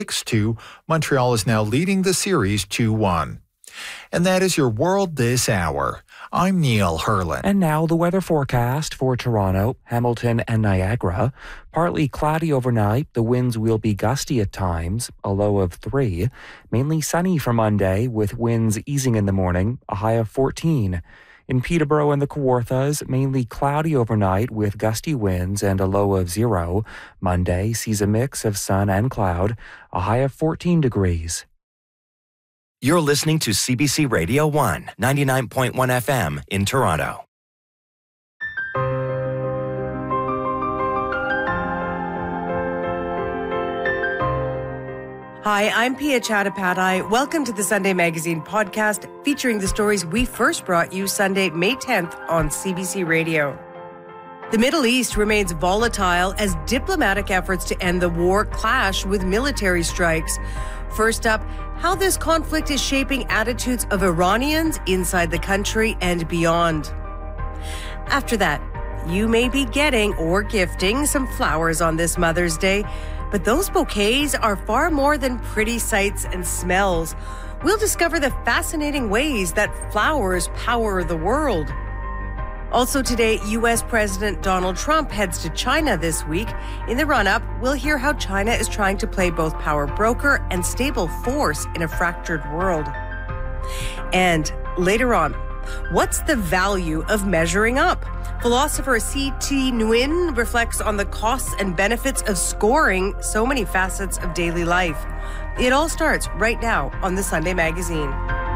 6-2. Montreal is now leading the series 2-1. And that is your World This Hour. I'm Neil Herlin. And now the weather forecast for Toronto, Hamilton, and Niagara. Partly cloudy overnight. The winds will be gusty at times, a low of 3. Mainly sunny for Monday, with winds easing in the morning, a high of 14. In Peterborough and the Kawarthas, mainly cloudy overnight with gusty winds and a low of 0. Monday sees a mix of sun and cloud, a high of 14 degrees. You're listening to CBC Radio 1, 99.1 FM in Toronto. Hi, I'm Pia Chattopadhyay. Welcome to the Sunday Magazine podcast featuring the stories we first brought you Sunday, May 10th on CBC Radio. The Middle East remains volatile as diplomatic efforts to end the war clash with military strikes. First up, how this conflict is shaping attitudes of Iranians inside the country and beyond. After that, you may be getting or gifting some flowers on this Mother's Day, but those bouquets are far more than pretty sights and smells. We'll discover the fascinating ways that flowers power the world. Also today, U.S. President Donald Trump heads to China this week. In the run-up, we'll hear how China is trying to play both power broker and stable force in a fractured world. And later on, what's the value of measuring up? Philosopher C.T. Nguyen reflects on the costs and benefits of scoring so many facets of daily life. It all starts right now on the Sunday Magazine.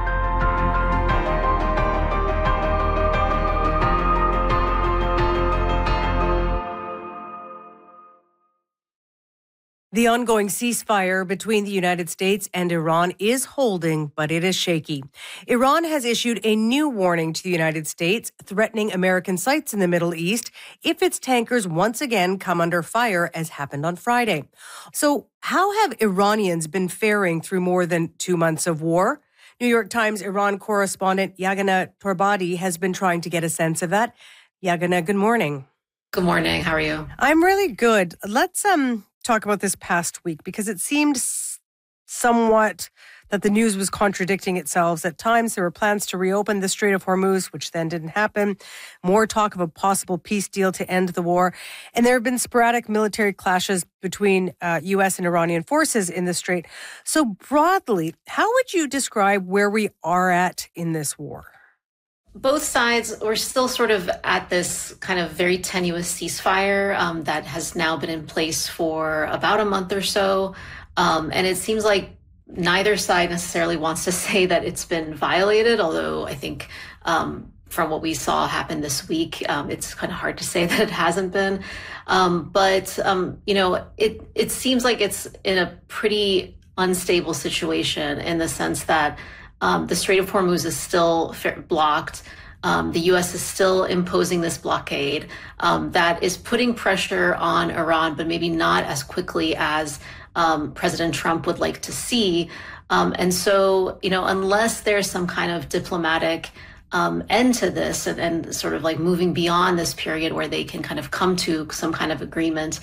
The ongoing ceasefire between the United States and Iran is holding, but it is shaky. Iran has issued a new warning to the United States, threatening American sites in the Middle East if its tankers once again come under fire, as happened on Friday. So how have Iranians been faring through more than 2 months of war? New York Times Iran correspondent Yagana Torbadi has been trying to get a sense of that. Yagana, good morning. Good morning. How are you? I'm really good. Let's talk about this past week, because it seemed somewhat that the news was contradicting itself. At times, there were plans to reopen the Strait of Hormuz, which then didn't happen. More talk of a possible peace deal to end the war. And there have been sporadic military clashes between U.S. and Iranian forces in the Strait. So broadly, how would you describe where we are at in this war? Both sides were still sort of at this kind of very tenuous ceasefire that has now been in place for about a month or so. And it seems like neither side necessarily wants to say that it's been violated, although I think from what we saw happen this week, it's kind of hard to say that it hasn't been. But it seems like it's in a pretty unstable situation in the sense that the Strait of Hormuz is still blocked. The U.S. is still imposing this blockade that is putting pressure on Iran, but maybe not as quickly as President Trump would like to see. And so, unless there's some kind of diplomatic end to this and sort of like moving beyond this period where they can kind of come to some kind of agreement,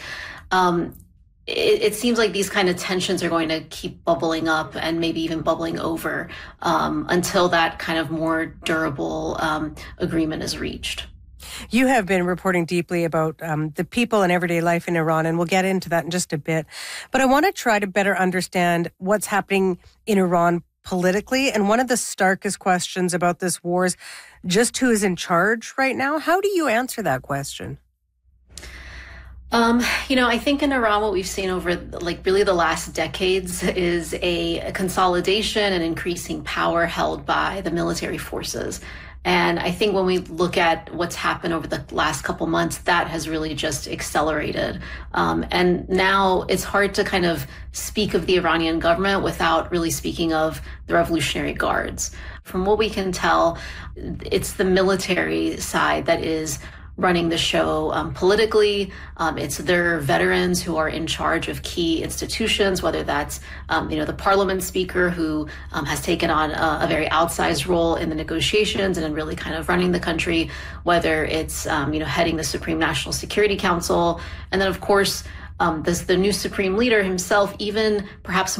it seems like these kind of tensions are going to keep bubbling up and maybe even bubbling over until that kind of more durable agreement is reached. You have been reporting deeply about the people and everyday life in Iran, and we'll get into that in just a bit. But I want to try to better understand what's happening in Iran politically. And one of the starkest questions about this war is just who is in charge right now. How do you answer that question? I think in Iran, what we've seen over really the last decades is a consolidation and increasing power held by the military forces. And I think when we look at what's happened over the last couple months, that has really just accelerated. And now it's hard to kind of speak of the Iranian government without really speaking of the Revolutionary Guards. From what we can tell, it's the military side that is running the show politically. It's their veterans who are in charge of key institutions, whether that's, the parliament speaker who has taken on a very outsized role in the negotiations and in really kind of running the country, whether it's, heading the Supreme National Security Council. And then, of course, the new supreme leader himself, even perhaps